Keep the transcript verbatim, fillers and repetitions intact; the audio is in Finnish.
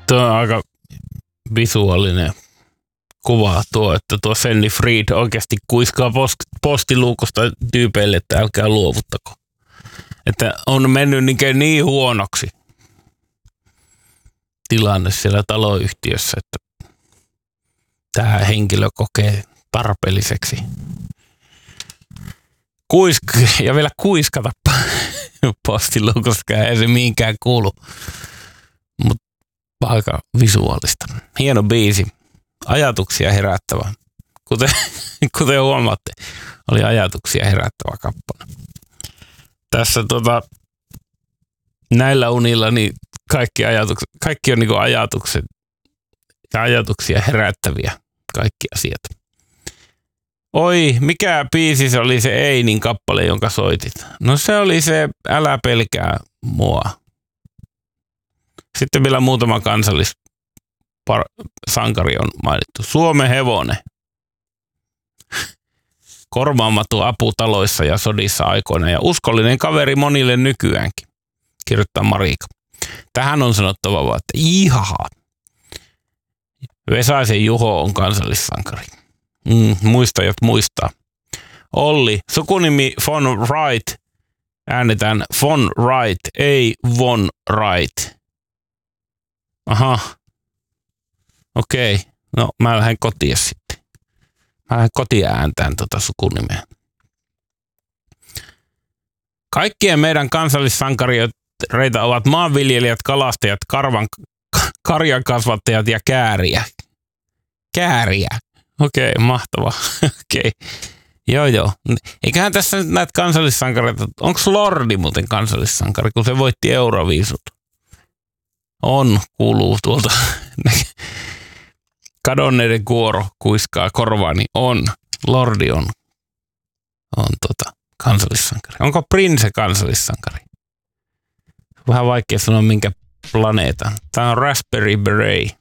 Tuo on aika visuaalinen kuva tuo, että tuo Fanny Fried oikeasti kuiskaa post- postiluukosta tyypeille, että älkää luovuttako. Että on mennyt niin, niin huonoksi tilanne siellä taloyhtiössä, että tämä henkilö kokee tarpeelliseksi Kuisk- ja vielä kuiskata postiluukosta, ei se mihinkään kuulu. Mutta aika visuaalista. Hieno biisi. Ajatuksia herättävä. Kuten, kuten huomaatte, oli ajatuksia herättävä kappale. Tässä tota, näillä unilla niin kaikki, ajatukset, kaikki on niin kuin ajatukset ja ajatuksia herättäviä kaikki asiat. Oi, mikä biisi se oli se Einin kappale, jonka soitit? No se oli se Älä pelkää mua. Sitten vielä muutama kansallissankari on mainittu. Suomen hevonen. Korvaamaton apu taloissa ja sodissa aikoina ja uskollinen kaveri monille nykyäänkin, kirjoittaa Marika. Tähän on sanottava vaan, että ihaha. Vesaisen Juho on kansallissankari. Mm, muistajat muistaa. Olli, sukunimi von Wright. Äänetään von Wright, ei von Wright. Aha. Okei. Okay. No mä lähden kotiin sitten. Mä lähden kotiin ääntään tota sukunimeä. Kaikkien meidän kansallissankareita ovat maanviljelijät, kalastajat, karvan, karjankasvattajat ja kääriä. Kääriä. Okei, okay, mahtavaa. Okei. Okay. Joo, joo. Eiköhän tässä nyt näitä kansallissankareita. Onko Lordi muuten kansallissankari, kun se voitti Euroviisut? On, kuuluu tuolta. Kadonneiden kuoro kuiskaa korvaani. On. Lordi on, on tota, kansallissankari. Onko Prince kansallissankari? Vähän vaikea sanoa minkä planeetan. Tämä on Raspberry Beret.